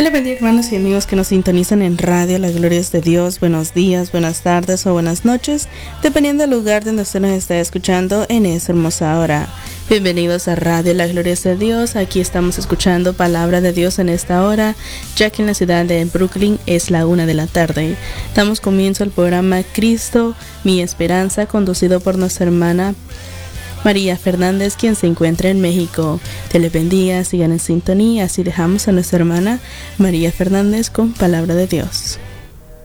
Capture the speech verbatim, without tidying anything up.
Dios le bendiga, hermanos y amigos que nos sintonizan en radio. La gloria es de Dios. Buenos días, buenas tardes o buenas noches, dependiendo del lugar donde usted nos está escuchando en esta hermosa hora. Bienvenidos a Radio La Gloria es de Dios. Aquí estamos escuchando palabra de Dios en esta hora, ya que en la ciudad de Brooklyn es la una de la tarde. Damos comienzo al programa Cristo, mi esperanza, conducido por nuestra hermana María Fernández, quien se encuentra en México. Te le bendiga, sigan en sintonía. Así dejamos a nuestra hermana María Fernández con palabra de Dios.